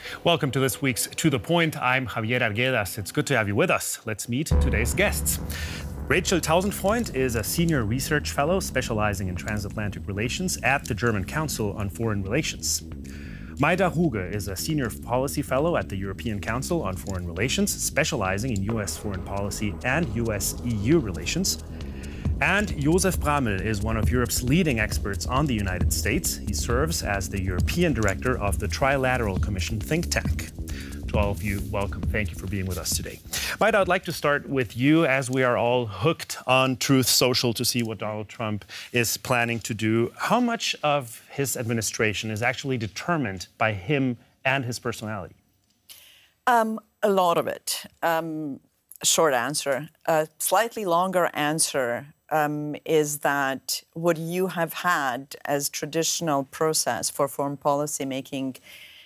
Welcome to this week's To The Point. I'm Javier Arguedas. It's good to have you with us. Let's meet today's guests. Rachel Tausendfreund is a senior research fellow specializing in transatlantic relations at the German Council on Foreign Relations. Maida Ruge is a senior policy fellow at the European Council on Foreign Relations, specializing in U.S. foreign policy and U.S.-EU relations. And Josef Bramel is one of Europe's leading experts on the United States. He serves as the European director of the Trilateral Commission think tank. To all of you, welcome. Thank you for being with us today. Maida, I'd like to start with you, as we are all hooked on Truth Social to see what Donald Trump is planning to do. How much of his administration is actually determined by him and his personality? A lot of it. Short answer. A slightly longer answer is that what you have had as traditional process for foreign policy making